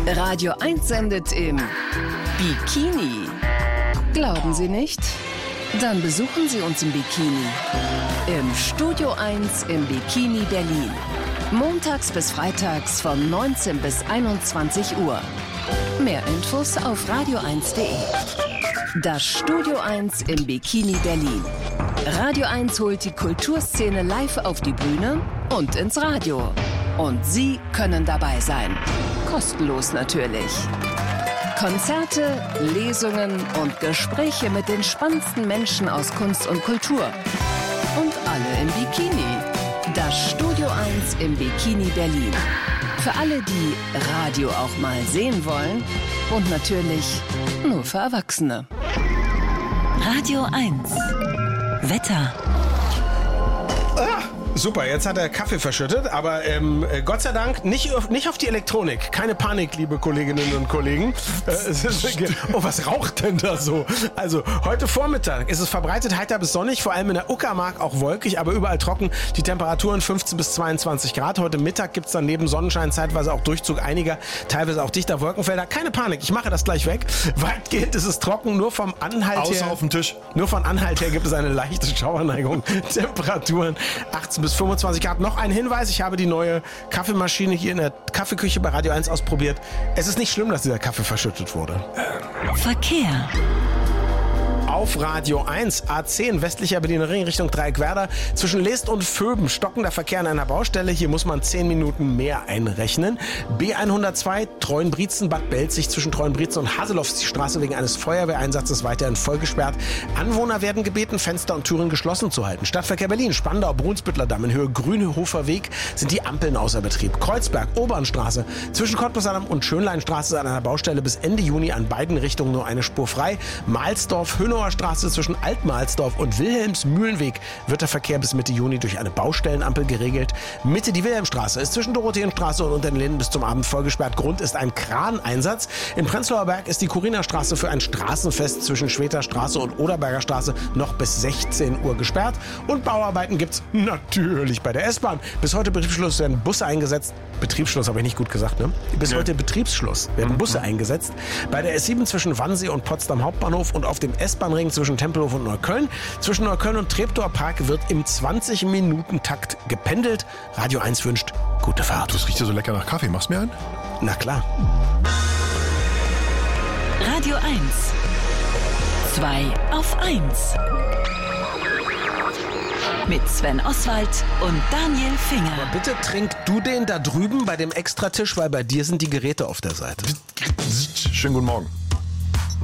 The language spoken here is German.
Radio 1 sendet im Bikini. Glauben Sie nicht? Dann besuchen Sie uns im Bikini. Im Studio 1 im Bikini Berlin. Montags bis freitags von 19 bis 21 Uhr. Mehr Infos auf radio1.de. Das Studio 1 im Bikini Berlin. Radio 1 holt die Kulturszene live auf die Bühne und ins Radio. Und Sie können dabei sein. Kostenlos natürlich. Konzerte, Lesungen und Gespräche mit den spannendsten Menschen aus Kunst und Kultur. Und alle im Bikini. Das Studio 1 im Bikini Berlin. Für alle, die Radio auch mal sehen wollen. Und natürlich nur für Erwachsene. Radio 1. Wetter. Super, jetzt hat er Kaffee verschüttet, aber Gott sei Dank nicht auf die Elektronik. Keine Panik, liebe Kolleginnen und Kollegen. Was raucht denn da so? Also, heute Vormittag ist es verbreitet heiter bis sonnig, vor allem in der Uckermark auch wolkig, aber überall trocken. Die Temperaturen 15 bis 22 Grad. Heute Mittag gibt es dann neben Sonnenschein zeitweise auch Durchzug einiger, teilweise auch dichter Wolkenfelder. Keine Panik, ich mache das gleich weg. Weitgehend ist es trocken, nur vom Anhalt her. Außer auf dem Tisch. Nur von Anhalt her gibt es eine leichte Schauerneigung. Temperaturen 18 bis 25 Grad. Noch ein Hinweis, ich habe die neue Kaffeemaschine hier in der Kaffeeküche bei Radio 1 ausprobiert. Es ist nicht schlimm, dass dieser Kaffee verschüttet wurde. Verkehr. Auf Radio 1, A10, westlicher Berliner Ring Richtung Dreieckwerder. Zwischen Leest und Vöben stockender Verkehr an einer Baustelle. Hier muss man 10 Minuten mehr einrechnen. B102, Treuenbrietzen, Bad Belzig zwischen Treuenbrietzen und Haseloff ist die Straße wegen eines Feuerwehreinsatzes weiterhin voll gesperrt. Anwohner werden gebeten, Fenster und Türen geschlossen zu halten. Stadtverkehr Berlin, Spandau, Brunsbüttler Damm in Höhe Grünhofer Weg sind die Ampeln außer Betrieb. Kreuzberg, Obernstraße, zwischen Cottbusser und Schönleinstraße an einer Baustelle bis Ende Juni an beiden Richtungen nur eine Spur frei. Mahlsdorf, Hönauer Straße zwischen Altmahlsdorf und Wilhelmsmühlenweg wird der Verkehr bis Mitte Juni durch eine Baustellenampel geregelt. Mitte die Wilhelmstraße ist zwischen Dorotheenstraße und Unter den Linden bis zum Abend vollgesperrt. Grund ist ein Kraneinsatz. In Prenzlauer Berg ist die Kurinastraße für ein Straßenfest zwischen Schweter Straße und Oderberger Straße noch bis 16 Uhr gesperrt. Und Bauarbeiten gibt's natürlich bei der S-Bahn. Bis heute Betriebsschluss werden Busse eingesetzt. Betriebsschluss habe ich nicht gut gesagt, ne? Bis heute Betriebsschluss werden Busse eingesetzt. Bei der S7 zwischen Wannsee und Potsdam Hauptbahnhof und auf dem S-Bahnring zwischen Tempelhof und Neukölln. Zwischen Neukölln und Treptower Park wird im 20-Minuten-Takt gependelt. Radio 1 wünscht gute Fahrt. Das riecht ja so lecker nach Kaffee. Machst du mir einen? Na klar. Radio 1. 2 auf 1. Mit Sven Oswald und Daniel Finger. Aber bitte trink du den da drüben bei dem Extratisch, weil bei dir sind die Geräte auf der Seite. Schönen guten Morgen.